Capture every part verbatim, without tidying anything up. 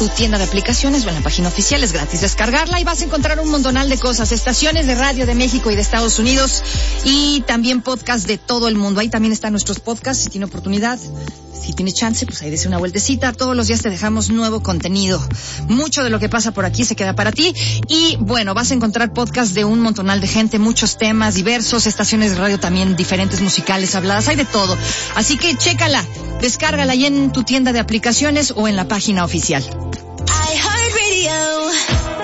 tu tienda de aplicaciones o en la página oficial. Es gratis descargarla y vas a encontrar un montonal de cosas, estaciones de radio de México y de Estados Unidos y también podcasts de todo el mundo. Ahí también están nuestros podcasts, si tiene oportunidad. Si tiene chance, pues ahí dése una vueltecita. Todos los días te dejamos nuevo contenido. Mucho de lo que pasa por aquí se queda para ti. Y bueno, vas a encontrar podcasts de un montonal de gente, muchos temas diversos, estaciones de radio también diferentes, musicales, habladas, hay de todo. Así que chécala, descárgala ahí en tu tienda de aplicaciones o en la página oficial. iHeartRadio.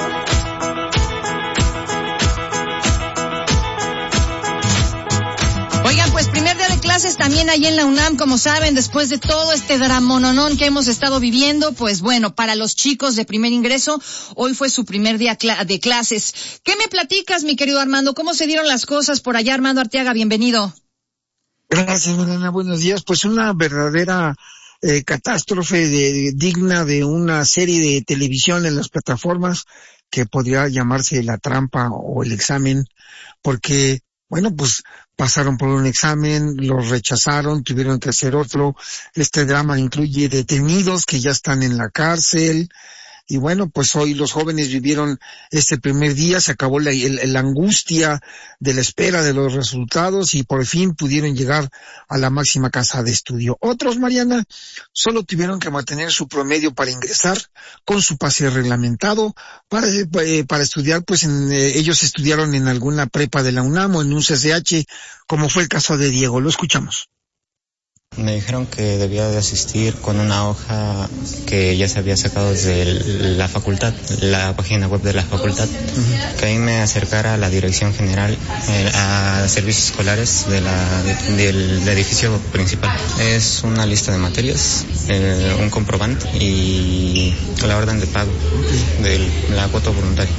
Oigan, pues primer día de clases también ahí en la UNAM, como saben, después de todo este dramononón que hemos estado viviendo, pues bueno, para los chicos de primer ingreso, hoy fue su primer día de clases. ¿Qué me platicas, mi querido Armando? ¿Cómo se dieron las cosas por allá? Armando Arteaga, bienvenido. Gracias, Mariana, buenos días. Pues una verdadera eh, catástrofe de, de, digna de una serie de televisión en las plataformas que podría llamarse La Trampa o El Examen, porque bueno, pues pasaron por un examen, los rechazaron, tuvieron que hacer otro. Este drama incluye detenidos que ya están en la cárcel. Y bueno, pues hoy los jóvenes vivieron este primer día, se acabó la, el, la angustia de la espera de los resultados y por fin pudieron llegar a la máxima casa de estudio. Otros, Mariana, solo tuvieron que mantener su promedio para ingresar con su pase reglamentado para, eh, para estudiar, pues en, eh, ellos estudiaron en alguna prepa de la UNAM o en un C C H, como fue el caso de Diego. Lo escuchamos. Me dijeron que debía de asistir con una hoja que ya se había sacado desde la facultad, la página web de la facultad, uh-huh. Que ahí me acercara a la dirección general, eh, a servicios escolares de la, de, del edificio principal. Es una lista de materias, eh, un comprobante y la orden de pago de la cuota voluntaria.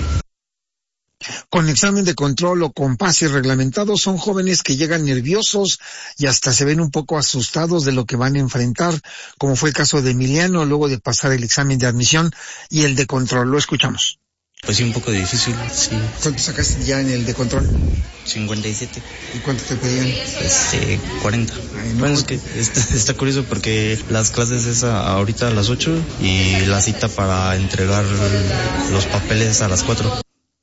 Con examen de control o con pase reglamentado son jóvenes que llegan nerviosos y hasta se ven un poco asustados de lo que van a enfrentar, como fue el caso de Emiliano luego de pasar el examen de admisión y el de control. Lo escuchamos. Pues sí, un poco difícil, sí. ¿Cuánto sacaste ya en el de control? cincuenta y siete. ¿Y cuánto te pedían? Este, cuarenta. Ay, no. Bueno, es que está, está curioso porque las clases es a, ahorita a las ocho y la cita para entregar los papeles a las cuatro.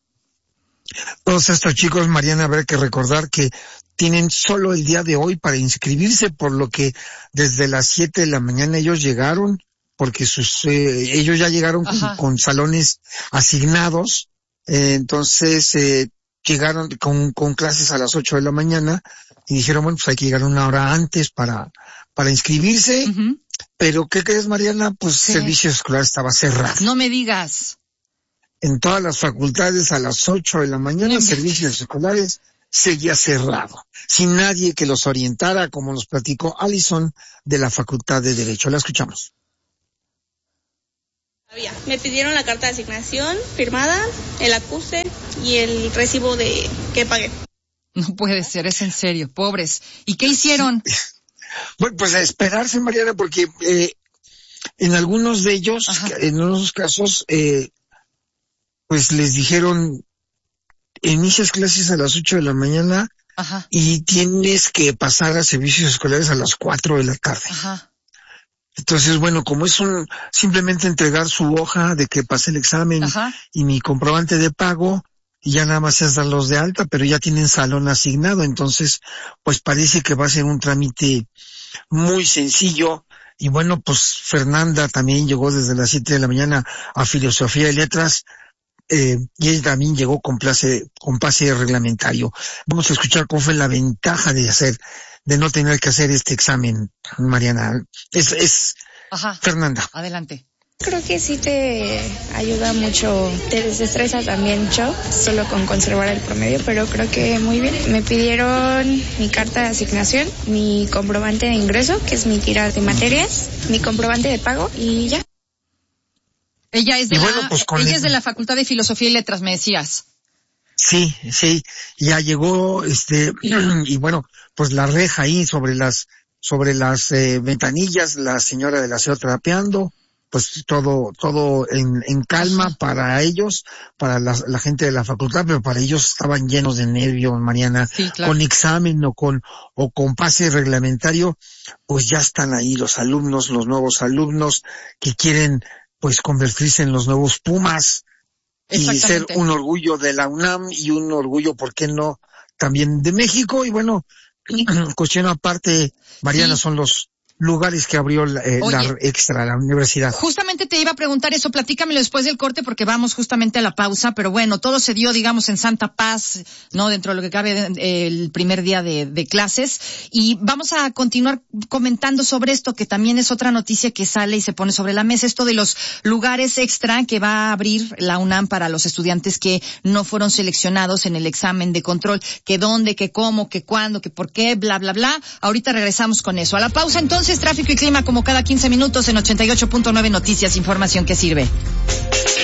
Todos estos chicos, Mariana, habrá que recordar que tienen solo el día de hoy para inscribirse, por lo que desde las siete de la mañana ellos llegaron, porque sus eh, ellos ya llegaron con, con salones asignados, eh, entonces eh, llegaron con, con clases a las ocho de la mañana y dijeron, bueno, pues hay que llegar una hora antes para para inscribirse, uh-huh. Pero ¿qué crees, Mariana? Pues ¿qué? Servicio escolar estaba cerrado. No me digas. En todas las facultades a las ocho de la mañana, servicios escolares seguía cerrado, sin nadie que los orientara, como nos platicó Alison de la Facultad de Derecho. La escuchamos. Me pidieron la carta de asignación firmada, el acuse y el recibo de que pagué. No puede ser, es en serio, pobres. ¿Y qué hicieron? Bueno, pues a esperarse, Mariana, porque eh, en algunos de ellos, Ajá. en algunos casos, eh, pues les dijeron, inicias clases a las ocho de la mañana Ajá. y tienes que pasar a servicios escolares a las cuatro de la tarde. Ajá. Entonces, bueno, como es un simplemente entregar su hoja de que pasé el examen Ajá. y mi comprobante de pago, y ya nada más es darlos de alta, pero ya tienen salón asignado, entonces, pues parece que va a ser un trámite muy sencillo. Y bueno, pues Fernanda también llegó desde las siete de la mañana a Filosofía y Letras, Eh, y ella también llegó con pase, con pase reglamentario. Vamos a escuchar cuál fue la ventaja de hacer, de no tener que hacer este examen, Mariana. Es, es, Ajá. Fernanda. Adelante. Creo que sí te ayuda mucho, te desestresa también mucho, solo con conservar el promedio, pero creo que muy bien. Me pidieron mi carta de asignación, mi comprobante de ingreso, que es mi tira de materias, mi comprobante de pago y ya. Ella es de, bueno, la, pues ella el... es de la Facultad de Filosofía y Letras, me decías. Sí, sí, ya llegó, este, y bueno, pues la reja ahí sobre las, sobre las eh, ventanillas, la señora del aseo trapeando, pues todo, todo en, en calma Ajá. para ellos, para la, la gente de la facultad, pero para ellos estaban llenos de nervios, Mariana, sí, claro. Con examen o con, o con pase reglamentario, pues ya están ahí los alumnos, los nuevos alumnos que quieren pues convertirse en los nuevos Pumas y ser un orgullo de la UNAM y un orgullo, ¿por qué no?, también de México. Y bueno, cuestión aparte, Mariana, sí, son los lugares que abrió la, eh, Oye, la extra, la universidad. Justamente te iba a preguntar eso, platícamelo después del corte porque vamos justamente a la pausa, pero bueno, todo se dio, digamos, en santa paz, ¿no? Dentro de lo que cabe eh, el primer día de, de clases, y vamos a continuar comentando sobre esto, que también es otra noticia que sale y se pone sobre la mesa, esto de los lugares extra que va a abrir la UNAM para los estudiantes que no fueron seleccionados en el examen de control, que dónde, que cómo, que cuándo, que por qué, bla, bla, bla. Ahorita regresamos con eso. A la pausa entonces. Tráfico y clima como cada quince minutos en ochenta y ocho punto nueve Noticias, información que sirve.